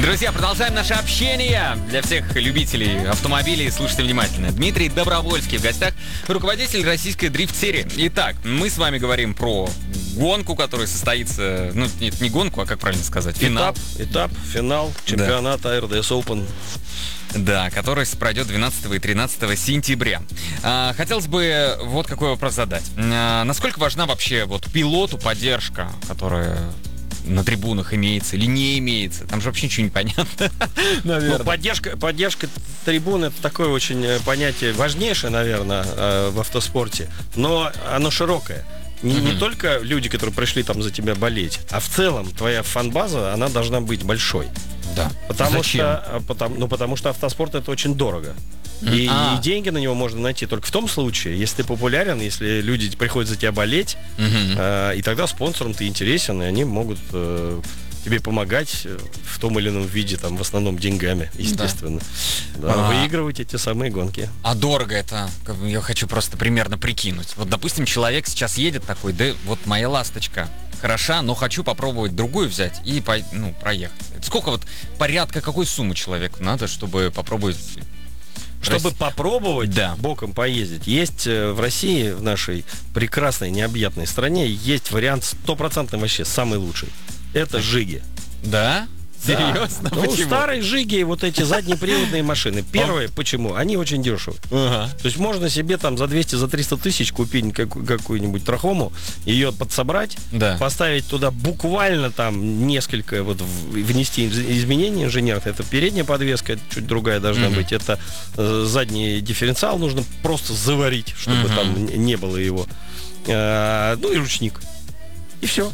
Друзья, продолжаем наше общение. Для всех любителей автомобилей слушайте внимательно. Дмитрий Добровольский в гостях, руководитель российской дрифт-серии. Итак, мы с вами говорим про гонку, которая состоится... Ну, нет, не гонку, а как правильно сказать? Финал. Финал чемпионата RDS Open. Да, который пройдет 12 и 13 сентября. Хотелось бы вот какой вопрос задать. Насколько важна вообще вот пилоту поддержка, которая на трибунах имеется или не имеется? Там же вообще ничего не понятно. Ну, поддержка трибун — это такое очень понятие важнейшее, наверное, в автоспорте, но оно широкое. Не только люди, которые пришли там за тебя болеть, а в целом твоя фан-база, она должна быть большой. Да. Потому что автоспорт — это очень дорого. И деньги на него можно найти только в том случае, если ты популярен, если люди приходят за тебя болеть, и тогда спонсорам ты интересен, и они могут тебе помогать в том или ином виде, там, в основном деньгами, естественно. Да. Выигрывать эти самые гонки. А дорого это? Я хочу просто примерно прикинуть. Вот, допустим, человек сейчас едет такой, да вот моя ласточка хороша, но хочу попробовать другую взять и проехать. Сколько вот порядка какой суммы человеку надо, чтобы попробовать... Чтобы попробовать боком поездить, есть в России, в нашей прекрасной, необъятной стране, есть вариант стопроцентный вообще, самый лучший. Это Жиги. Да? Серьезно? Да. Ну, старые Жиги, вот эти заднеприводные машины. Первое, почему? Они очень дешевые. То есть можно себе там за 200-300 тысяч купить какую-нибудь трахому, ее подсобрать, поставить туда буквально там несколько, вот внести изменения инженерных. Это передняя подвеска, это чуть другая должна быть. Это задний дифференциал нужно просто заварить, чтобы там не было его. Ну и ручник. И все.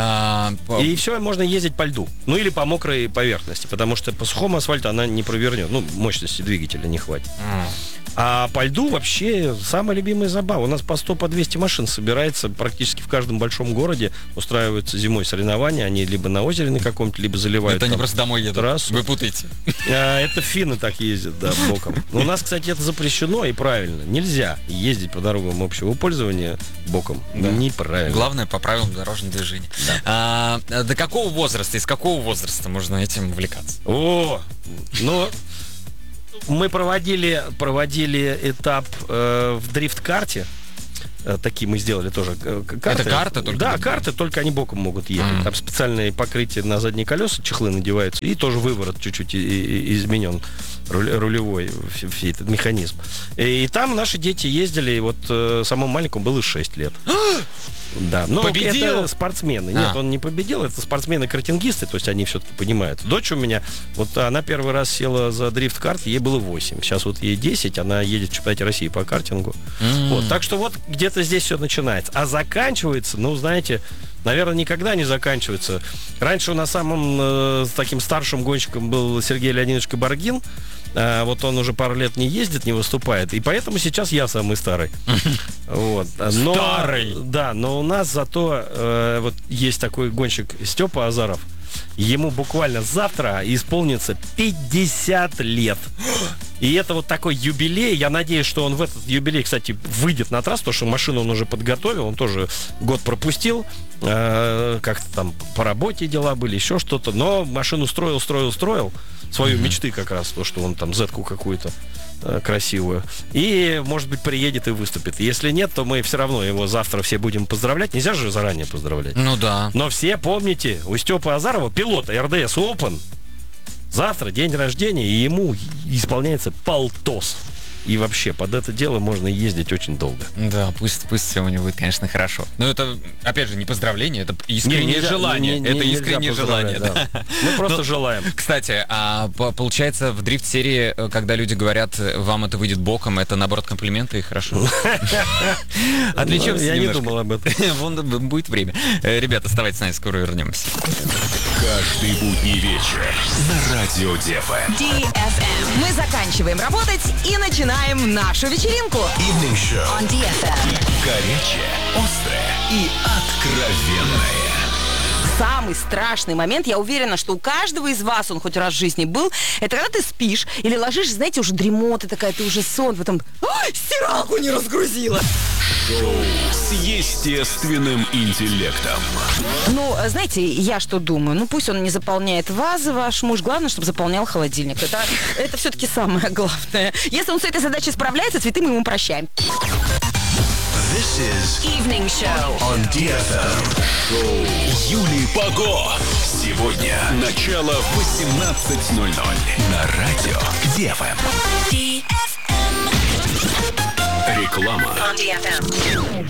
И все, можно ездить по льду. Ну или по мокрой поверхности, потому что по сухому асфальту она не провернет. Ну, мощности двигателя не хватит. А по льду вообще самая любимая забава. У нас по 100, по 200 машин собирается практически в каждом большом городе. Устраиваются зимой соревнования. Они либо на озере на каком-то, либо заливают. Это они просто домой едут. Трассу. Вы путаете. Это финны так ездят, да, боком. У нас, кстати, это запрещено и правильно. Нельзя ездить по дорогам общего пользования боком. Да. Неправильно. Главное, по правилам дорожного движения. Да. До какого возраста, из какого возраста можно этим увлекаться? Мы проводили этап в дрифт-карте. Такие мы сделали тоже карты. Это карта только? Да, карты, только они боком могут ехать. Там специальные покрытия на задние колеса, чехлы надеваются. И тоже выворот чуть-чуть изменен, рулевой весь этот механизм. И там наши дети ездили, и вот самому маленькому было 6 лет. Да, но победил? Это спортсмены. Нет, он не победил, это спортсмены-картингисты, то есть они все-таки понимают. Дочь у меня, вот она первый раз села за дрифт-карт, ей было 8. Сейчас вот ей 10, она едет в чемпионате России по картингу. Вот, так что вот где-то здесь все начинается. А заканчивается, знаете, наверное, никогда не заканчивается. Раньше у нас самым таким старшим гонщиком был Сергей Леонидович Кабаргин. Вот он уже пару лет не ездит, не выступает. И поэтому сейчас я самый старый. Вот. Старый? Да, но у нас зато вот есть такой гонщик Степа Азаров. Ему буквально завтра исполнится 50 лет. И это вот такой юбилей. Я надеюсь, что он в этот юбилей, кстати, выйдет на трассу, потому что машину он уже подготовил. Он тоже год пропустил. Как-то там по работе дела были, еще что-то. Но машину строил. Свою мечты как раз, то, что он там зетку какую-то красивую. И, может быть, приедет и выступит. Если нет, то мы все равно его завтра все будем поздравлять. Нельзя же заранее поздравлять. Ну да. Но все помните, у Степы Азарова, пилота RDS Open, завтра день рождения, и ему исполняется полтос. И вообще, под это дело можно ездить очень долго. Да, пусть все у него будет, конечно, хорошо. Но это, опять же, не поздравление, это искреннее желание. Это искреннее желание, да. Мы просто желаем. Кстати, получается, в дрифт-серии, когда люди говорят, вам это выйдет боком, это, наоборот, комплименты и хорошо. Отвлечемся Я не думал об этом. Будет время. Ребята, оставайтесь с нами, скоро вернемся. Каждый будний вечер на Радио ДФМ. DFM. Мы заканчиваем работать и начинаем нашу вечеринку. Evening Show. On DFM. Горячее, острое и откровенное. самый страшный момент, я уверена, что у каждого из вас он хоть раз в жизни был, это когда ты спишь или ложишься, знаете, уже дремота такая, ты уже сон, потом стиралку не разгрузила. Шоу с естественным интеллектом. Ну, знаете, я что думаю? Ну, пусть он не заполняет вазы, ваш муж. Главное, чтобы заполнял холодильник. Это все-таки самое главное. Если он с этой задачей справляется, цветы мы ему прощаем. This is Evening Show on DFM. Шоу Юлии Паго. Сегодня начало в 18:00 на радио DFM. Реклама. on DFM.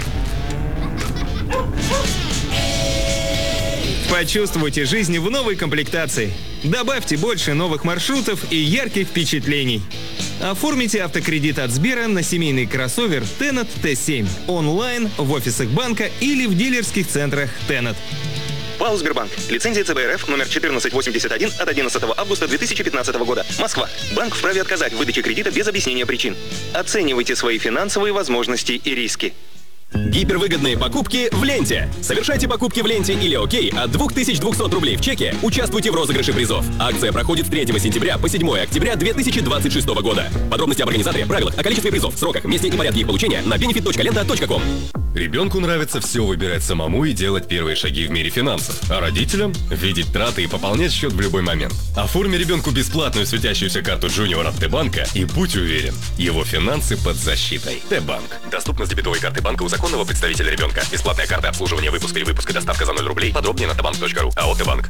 Почувствуйте жизнь в новой комплектации. Добавьте больше новых маршрутов и ярких впечатлений. Оформите автокредит от Сбера на семейный кроссовер Tennet T7 онлайн, в офисах банка или в дилерских центрах Tennet. ПАО «Сбербанк». Лицензия ЦБ РФ номер 1481 от 11 августа 2015 года. Москва. Банк вправе отказать в выдаче кредита без объяснения причин. Оценивайте свои финансовые возможности и риски. Гипервыгодные покупки в ленте. Совершайте покупки в ленте или ОК от 2200 рублей в чеке. Участвуйте в розыгрыше призов. Акция проходит с 3 сентября по 7 октября 2026 года. Подробности об организаторе, правилах, о количестве призов, сроках, месте и порядке их получения на benefit.lenta.com. Ребенку нравится все выбирать самому и делать первые шаги в мире финансов. А родителям – видеть траты и пополнять счет в любой момент. Оформи ребенку бесплатную светящуюся карту Junior от Т-банка и будь уверен, его финансы под защитой. Т-банк. Доступно с дебетовой карты банка у законного представителя ребенка. Бесплатная карта обслуживания выпуска и выпуска доставка за 0 рублей. Подробнее на tbank.ru. АО «Т-банк».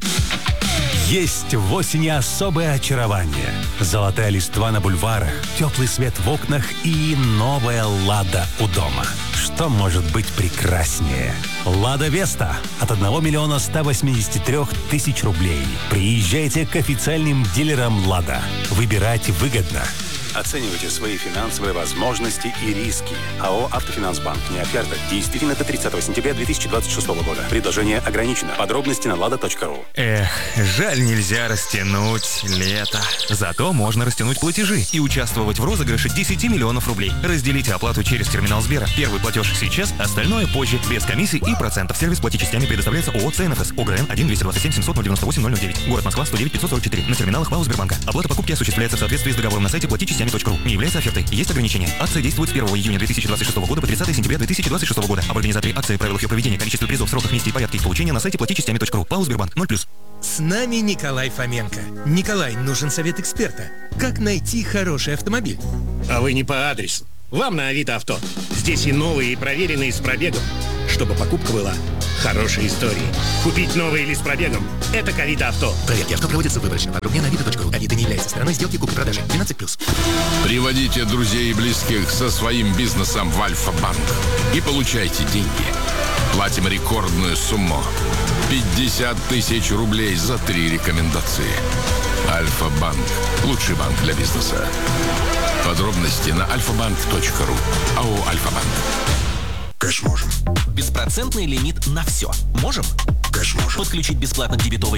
Есть в осени особое очарование. Золотая листва на бульварах, теплый свет в окнах и новая «Лада» у дома. Что может быть прекраснее? «Лада Веста» от 1 183 000 рублей. Приезжайте к официальным дилерам «Лада». Выбирать выгодно. Оценивайте свои финансовые возможности и риски. АО «Автофинансбанк». Не оферта. Действительно до 30 сентября 2026 года. Предложение ограничено. Подробности на lada.ru. Эх, жаль, нельзя растянуть лето. Зато можно растянуть платежи и участвовать в розыгрыше 10 миллионов рублей. Разделите оплату через терминал Сбера. Первый платеж сейчас, остальное позже. Без комиссий и процентов. Сервис «Плати частями» предоставляется ООО «ЦНФС». ОГРН 1-227-700-098-009. Город Москва, 109-544. На терминалах ПАО «Сбербанка». Оплата покупки осуществляется в соответствии с договором на сайте «Плати частями». Не является офертой. Есть ограничения. Акция действует с 1 июня 2026 года по 30 сентября 2026 года. Об организаторе акции, правилах ее проведения, количестве призов, сроках, месте и порядке их получения на сайте платичастями.ру. ПАО «Сбербанк» 0+. С нами Николай Фоменко. Николай, нужен совет эксперта. Как найти хороший автомобиль? А вы не по адресу. Вам на Авито Авто. Здесь и новые, и проверенные с пробегом. Чтобы покупка была хорошей историей. Купить новый или с пробегом – это к Авито Авто. Проверки авто проводятся выборочно. Подробнее на авито.ру. Авито не является стороной сделки купли-продажи. 12+. Приводите друзей и близких со своим бизнесом в Альфа-банк и получайте деньги. Платим рекордную сумму – 50 000 рублей за 3 рекомендации. Альфа-банк – лучший банк для бизнеса. Подробности на alfabank.ru. АО «Альфа-банк». Кэш можем. Беспроцентный лимит на все. Можем? Кэш можем. Подключить бесплатно к дебетовой